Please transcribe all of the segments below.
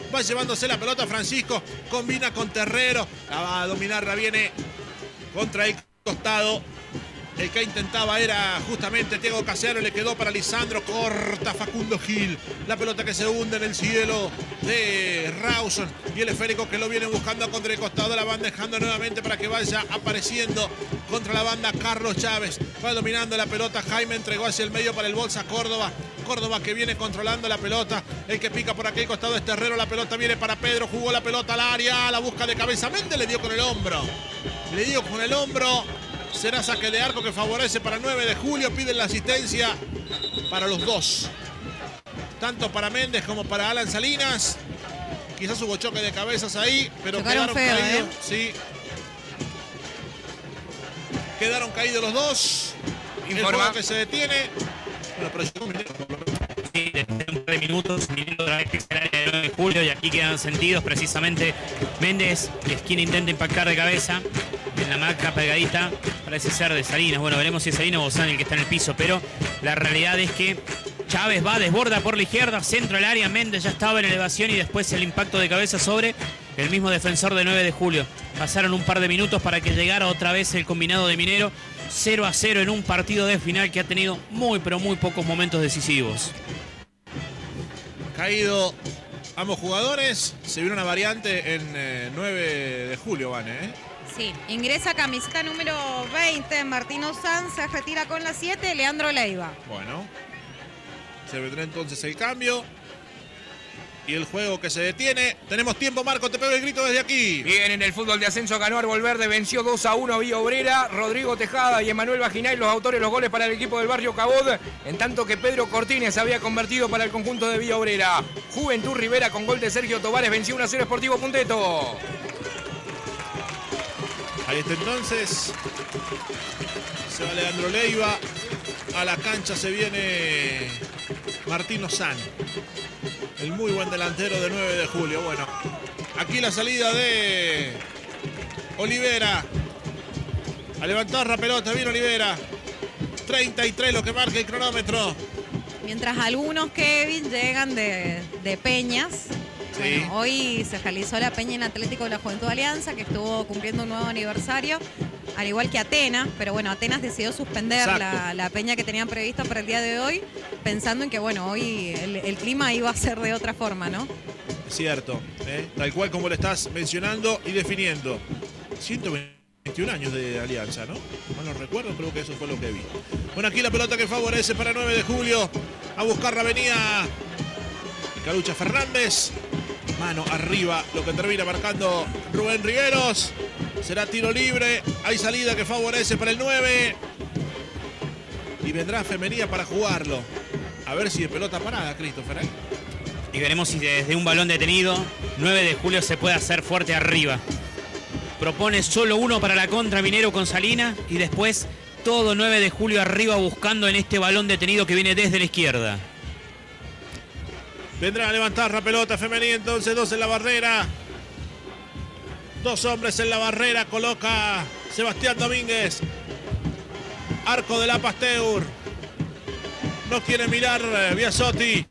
Va llevándose la pelota Francisco. Combina con Terrero. La va a dominar, la viene contra el costado. El que intentaba era justamente Thiago Casero, le quedó para Lisandro, corta Facundo Gil. La pelota que se hunde en el cielo de Rawson y el esférico que lo viene buscando contra el costado, la van dejando nuevamente para que vaya apareciendo contra la banda Carlos Chávez. Va dominando la pelota, Jaime entregó hacia el medio para el Bolsa Córdoba. Córdoba que viene controlando la pelota, el que pica por aquel costado es Terrero, la pelota viene para Pedro, jugó la pelota al área, la busca de cabeza, Méndez le dio con el hombro. Le dio con el hombro. Será saque de arco que favorece para 9 de julio. Piden la asistencia para los dos. Tanto para Méndez como para Alan Salinas. Quizás hubo choque de cabezas ahí, pero chocaron quedaron feo, caídos. Sí. Quedaron caídos los dos. El juego que se detiene. Bueno, pero llegó un minuto, por lo menos. Sí, un par de minutos, otra vez que será el 9 de julio y aquí quedan sentidos precisamente. Méndez es quien intenta impactar de cabeza en la marca pegadita, parece ser de Salinas. Bueno, veremos si es Salinas o Bozán el que está en el piso, pero la realidad es que Chávez va, desborda por la izquierda, centro al área, Méndez ya estaba en elevación y después el impacto de cabeza sobre el mismo defensor de 9 de julio. Pasaron un par de minutos para que llegara otra vez el combinado de Minero. 0-0 en un partido de final que ha tenido muy pero muy pocos momentos decisivos. Caído ambos jugadores. Se vio una variante en 9 de julio, Vane, ¿eh? Sí, ingresa camiseta número 20, Martino Sanz, se retira con la 7, Leandro Leiva. Bueno, se vendrá entonces el cambio y el juego que se detiene. Tenemos tiempo, Marco, te pego el grito desde aquí. Bien, en el fútbol de ascenso ganó Árbol Verde, venció 2-1 a Villa Obrera. Rodrigo Tejada y Emanuel Vaginay, los autores de los goles para el equipo del Barrio Cabot, en tanto que Pedro Cortines había convertido para el conjunto de Villa Obrera. Juventud Rivera con gol de Sergio Tovares venció 1-0 Sportivo Punteto. Ahí está entonces. Se va Leandro Leiva. A la cancha se viene Martino San, el muy buen delantero de 9 de julio. Bueno, aquí la salida de Olivera. A levantar la pelota, viene Olivera. 33 lo que marca el cronómetro. Mientras algunos, Kevin, llegan de Peñas. Sí. Bueno, hoy se realizó la peña en Atlético de la Juventud Alianza, que estuvo cumpliendo un nuevo aniversario, al igual que Atenas, pero bueno, Atenas decidió suspender la peña que tenían prevista para el día de hoy, pensando en que bueno, hoy el clima iba a ser de otra forma, ¿no? Cierto, tal cual como lo estás mencionando y definiendo. 121 años de Alianza, ¿no? No lo recuerdo, creo que eso fue lo que vi. Bueno, aquí la pelota que favorece para 9 de julio. A buscarla venía Carucha Fernández. Mano arriba, lo que termina marcando Rubén Rigueros. Será tiro libre. Hay salida que favorece para el 9. Y vendrá Femenía para jugarlo. A ver si de pelota parada, Christopher. Y veremos si desde un balón detenido 9 de julio se puede hacer fuerte arriba. Propone solo uno para la contra Minero con Salinas y después todo 9 de julio arriba buscando en este balón detenido que viene desde la izquierda. Vendrá a levantar la pelota Femenía, entonces 2 en la barrera. 2 hombres en la barrera, coloca Sebastián Domínguez. Arco de la Pasteur. No quiere mirar Biasotti.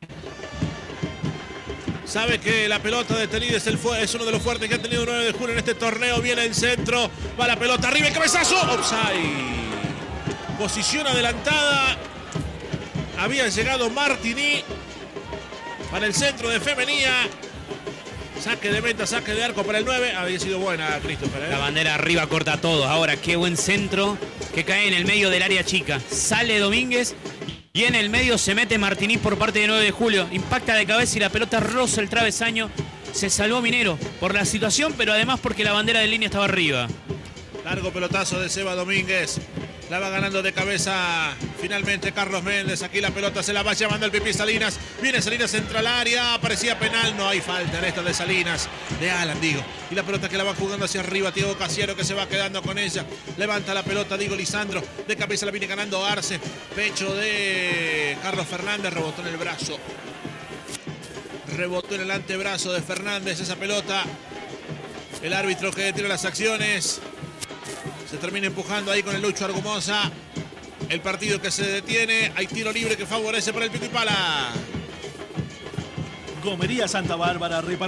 Sabe que la pelota detenida es uno de los fuertes que ha tenido 9 de julio en este torneo. Viene el centro, va la pelota arriba y cabezazo. Offside. Posición adelantada. Había llegado Martini para el centro de Femenía. Saque de meta, saque de arco para el 9. Había sido buena, Christopher. La bandera arriba corta todo. Ahora, qué buen centro que cae en el medio del área chica. Sale Domínguez y en el medio se mete Martínez por parte de 9 de julio. Impacta de cabeza y la pelota roza el travesaño. Se salvó Minero por la situación, pero además porque la bandera de línea estaba arriba. Largo pelotazo de Seba Domínguez. La va ganando de cabeza finalmente Carlos Méndez. Aquí la pelota se la va llevando el Pipí Salinas. Viene Salinas, entra al área. Parecía penal. No hay falta en esta de Salinas. De Alan, digo. Y la pelota que la va jugando hacia arriba. Thiago Casiero que se va quedando con ella. Levanta la pelota, digo, Lisandro. De cabeza la viene ganando Arce. Pecho de Carlos Fernández. Rebotó en el brazo. Rebotó en el antebrazo de Fernández esa pelota. El árbitro que detiene las acciones. Se termina empujando ahí con el Lucho Argumosa. El partido que se detiene. Hay tiro libre que favorece para el Pico y Pala. Gomería Santa Bárbara.